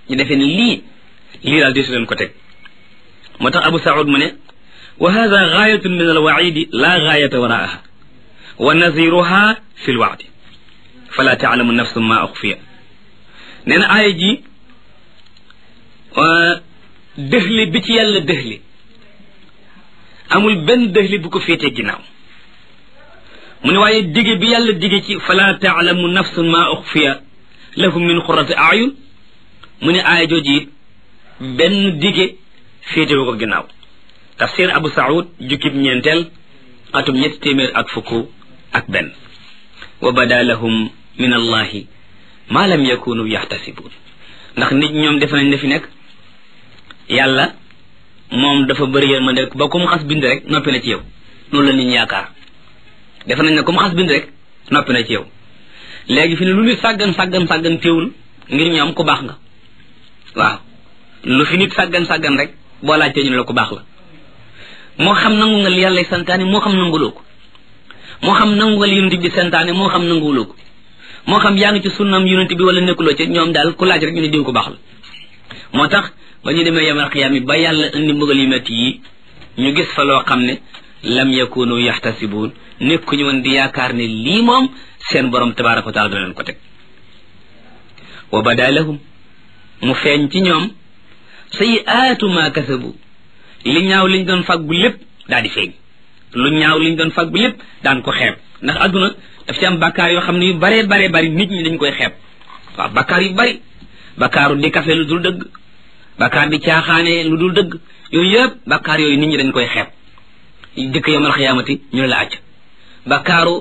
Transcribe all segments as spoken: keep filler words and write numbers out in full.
ñu defee ne lii lii daal desu leen ko teg moo tax Abu Saoud mu ne wa hada gaayatun min alwaidi la gaayata waraaha wa naziruha fi lwaadi fala taalamu nafsu ma uxfiya nee na aaya ji dëxli bi ci yàlla dëxli amul benn dëxli bu ko féetee ginnaaw mu ne waaye dige bi yàlla dige ci fala taalamu nafsun ma uxfiya lahum min qurrati ayun mu ne aaya jooji it benn dige féetewu ko ginnaaw tafsir Abu Saoud jukkib ñeenteel atum ñetti téeméer ak fukk ak benn wa bada lahum min allahi ma lam yakunu yaxtasibun ndax nit ñoom defe nañ ne fi nekk yàlla moom dafa bëri yërmande ba ku mu xas bind rek noppi na ci yow loolu la nit ñi yaakaar defe nañ ne ku mu xas bind rek noppi na ci yow léegi fi ne lu nit sàggan sàggan sàggan téewul ngir ñoom ku baax nga waaw lu fi nit sàggan sàggan rek boo laajtee ñu ne la ku baax la moo xam nangu nga li yàlla santaane moo xam nanguloo ko moo xam nangu nga li yonent bi santaane moo xam nanguloo ko moo xam yaa ngi ci sunnam yonent bi wala nekkuloo ci ñoom daal ku laaj rek ñu ne diw ko baax la moo tax ba ñu demee yamal xiyaam yi ba yàlla indi mbugal yu metti yi ñu gis fa loo xam ne lam yakunu yaxtasibuun nekkuñu woon di yaakaar ne lii moom seen borom tabaraka wa taala dana leen ko teg wa bada lahum mu feeñ ci ñoom sayiaatu ma kasabu li ñaaw liñ doon fàggu lépp daal di feeñ lu ñaaw liñ doon fàggu lépp daan ko xeeb ndax adduna daf ci am bakkaar yoo xam ne yu baree baree bari nit ñi dañ koy xeeb waaw bakkaar yu bari bakkaaru di kafe lu dul dëgg bakkaar di caaxaane lu dul dëgg yooyu yëpp bakkaar yooyu nit ñi dañ koy xeeb dëkk yamal xiyaamati ñu ne la acc bakkaaru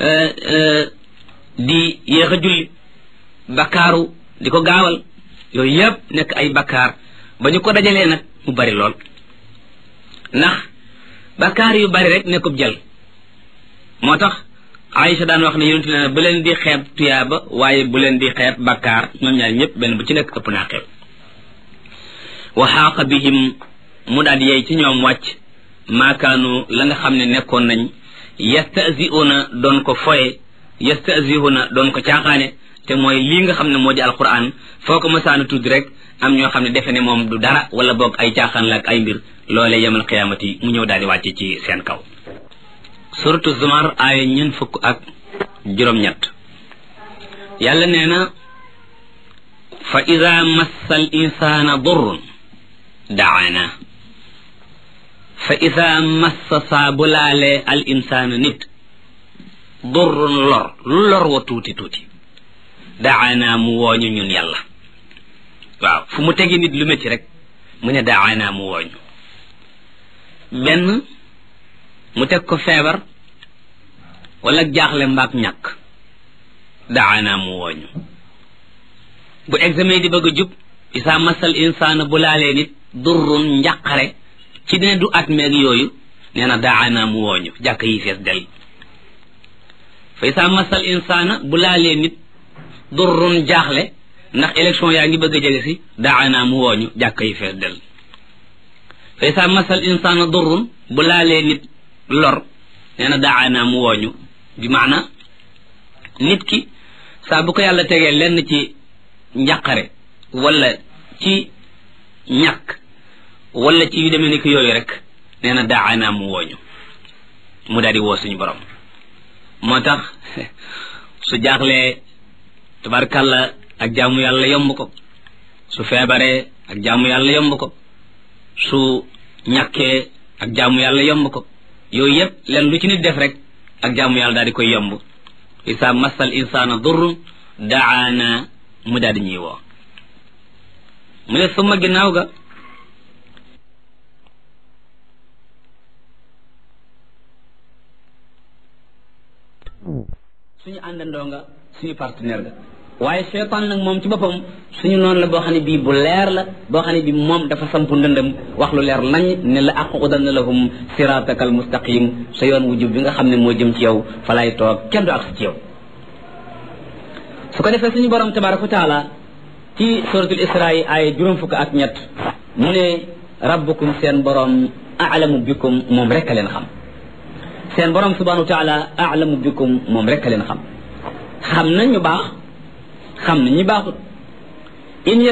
di yéex a julli bakkaaru di ko gaawal yooyu yëpp nekk ay bakkaar ba ñu ko dajalee nag mu bari lool ndax bakkaar yu bari rek nekkub jël moo tax Aïcha daan wax ne yonent ne bu leen di xeeb tuyaaba waaye bu leen di xeeb bakkaar ñoom ñaar ñëpp benn bu ci nekk ëpp naa xeeb wa xaaqa bihim mu daal yey ci ñoom wàcc maakaanu la nga xam ne nekkoon nañ yastasiuna doon ko foye yastasiuna doon ko caaxaane te mooy lii nga xam ne moo di alquran foo ko masaana tudd rek am ñoo xam ne defe ne moom du dara wala boog ay caaxaan la ak ay mbir loolee yemal qiyaamati mu ñëw daal di wàcce ci seen kaw suratu zumar aaya ñeent fukk ak juróom-ñett yàlla nee na fa ida massa al insana durrun daana fa ida massa saa bu laalee al insana nit durrun lor lu lor wa tuuti tuuti daana mu wooñu ñun yàlla waaw fu mu tegi nit lu métti rek mu ne daana mu wooñu benn mu teg ko feebar wala jaaxle mbaak ñàkk daana mu wooñu bu examen di bëgg a jub isa masal insaana bu laalee nit durrun njàqare ci ne du at meeg yooyu nee na daana mu wooñu jàkk yi fees del fa isa masal insaana bu laalee nit durrun jaaxle ndax élection yaa ngi bëgg a jege si daana mu wooñu jàkk yi fees del fa isa masal insaana durrun bu laalee nit lor nee na daana mu wooñu bi maana nit ki saa bu ko yàlla tegee lenn ci njàqare wala ci ñàkk wala ci yu demee ni ki yooyu rek nee na daana mu wooñu mu daal di woo suñu borom moo tax su jaaxlee tabarkàlla ak jaamu yàlla yomb ko su feebaree ak jaamu yàlla yomb ko su ñàkkee ak jaamu yàlla yomb ko yooyu yëpp len lu ci nit def rek ak jaamu yàlla daal di koy yomb isa massal insana durrun daana mu daal di ñuy woo mu ne suma ginnaaw ga suñu àndandoo nga suñu partenaire ga waaye seytaan nag moom ci boppam suñu noonu la boo xam ne bii bu leer la boo xam ne bii moom dafa sampu ndëndëm wax lu leer nañ ne la aqudanna lahum siratakal mustaqim sa yoon wu jub bi nga xam ne moo jëm ci yow fa lay toog kenn du ak ci yow su ko defee suñu borom tabaraka wa taala ci suratul isra yi ay juróom fukk ak ñett mu ne rabbukum seen borom a'lamu bikum moom rek a leen xam seen borom subhanahu wa taala a'lamu bikum moom rek a leen xam xam nañ ñu baax xam nañ ñu baaxut in